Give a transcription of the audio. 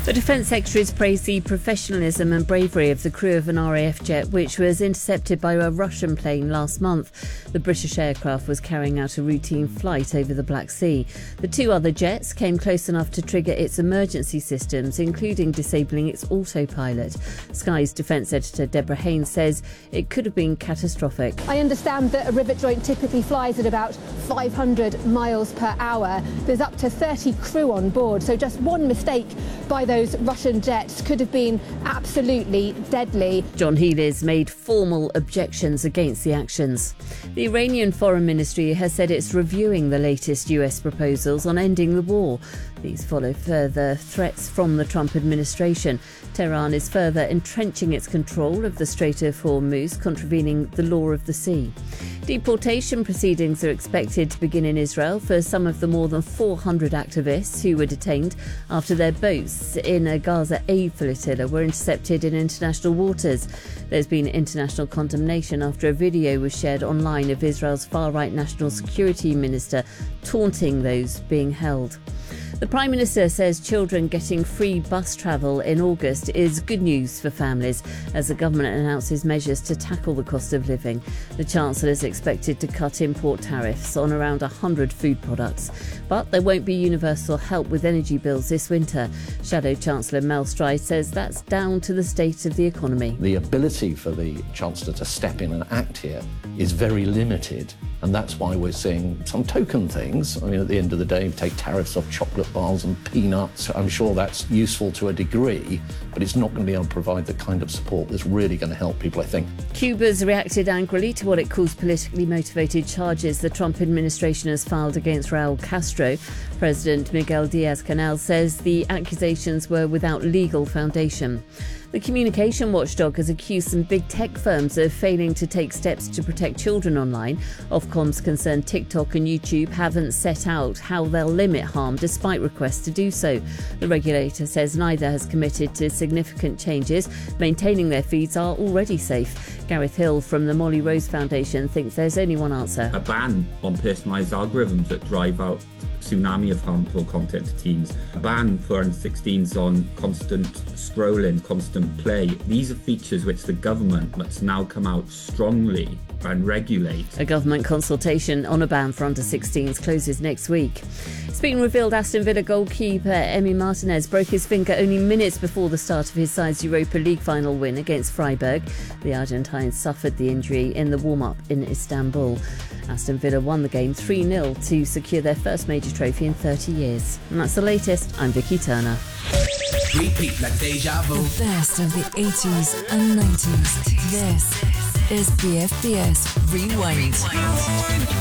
The Defence Secretary has praised the professionalism and bravery of the crew of an RAF jet which was intercepted by a Russian plane last month. The British aircraft was carrying out a routine flight over the Black Sea. The two other jets came close enough to trigger its emergency systems, including disabling its autopilot. Sky's Defence Editor Deborah Haynes says it could have been catastrophic. I understand that a rivet joint typically flies at about 500 miles per hour. There's up to 30 crew on board, so just one mistake by those Russian jets could have been absolutely deadly. John Healey's made formal objections against the actions. The Iranian Foreign Ministry has said it's reviewing the latest US proposals on ending the war. These follow further threats from the Trump administration. Tehran is further entrenching its control of the Strait of Hormuz, contravening the law of the sea. Deportation proceedings are expected to begin in Israel for some of the more than 400 activists who were detained after their boats in a Gaza aid flotilla were intercepted in international waters. There's been international condemnation after a video was shared online of Israel's far-right national security minister taunting those being held. The Prime Minister says children getting free bus travel in August is good news for families as the government announces measures to tackle the cost of living. The Chancellor is expected to cut import tariffs on around 100 food products. But there won't be universal help with energy bills this winter. Shadow Chancellor Mel Stride says that's down to the state of the economy. The ability for the Chancellor to step in and act here is very limited. And that's why we're seeing some token things. I mean, at the end of the day, take tariffs off chocolate bars and peanuts. I'm sure that's useful to a degree, but it's not going to be able to provide the kind of support that's really going to help people, I think. Cuba's reacted angrily to what it calls politically motivated charges the Trump administration has filed against Raul Castro. President Miguel Diaz-Canel says the accusations were without legal foundation. The communication watchdog has accused some big tech firms of failing to take steps to protect children online. Ofcom's concerned TikTok and YouTube haven't set out how they'll limit harm despite requests to do so. The regulator says neither has committed to significant changes. Maintaining their feeds are already safe. Gareth Hill from the Molly Rose Foundation thinks there's only one answer. A ban on personalised algorithms that drive out tsunami of harmful content to teens. A ban for under-16s on constant scrolling, constant play. These are features which the government must now come out strongly and regulate. A government consultation on a ban for under-16s closes next week. It's been revealed Aston Villa goalkeeper Emi Martinez broke his finger only minutes before the start of his side's Europa League final win against Freiburg. The Argentine suffered the injury in the warm-up in Istanbul. Aston Villa won the game 3-0 to secure their first major trophy in 30 years. And that's the latest. I'm Vicky Turner. Repeat like deja vu. The best of the 80s and 90s. This is BFBS Rewind.